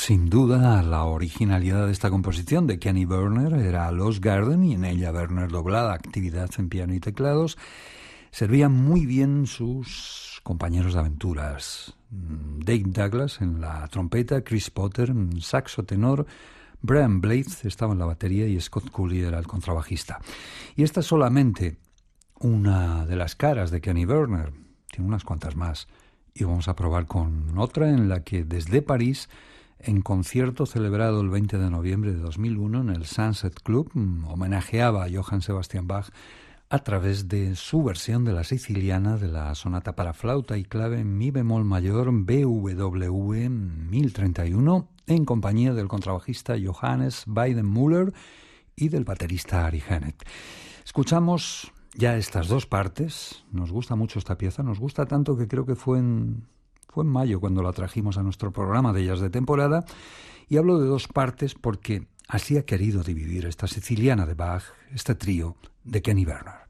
Sin duda, la originalidad de esta composición de Kenny Werner era Lost Garden, y en ella Werner doblada actividad en piano y teclados. Servían muy bien sus compañeros de aventuras. Dave Douglas en la trompeta, Chris Potter en saxo tenor, Brian Blade estaba en la batería y Scott Cooley era el contrabajista. Y esta es solamente una de las caras de Kenny Werner. Tiene unas cuantas más. Y vamos a probar con otra en la que desde París, en concierto celebrado el 20 de noviembre de 2001 en el Sunset Club, homenajeaba a Johann Sebastian Bach a través de su versión de la siciliana de la sonata para flauta y clave en mi bemol mayor BWV 1031 en compañía del contrabajista Johannes Weidenmüller y del baterista Ari Hennett. Escuchamos ya estas dos partes. Nos gusta mucho esta pieza, nos gusta tanto que creo que fue en mayo cuando la trajimos a nuestro programa de jazz de temporada, y hablo de dos partes porque así ha querido dividir esta siciliana de Bach, este trío de Kenny Werner.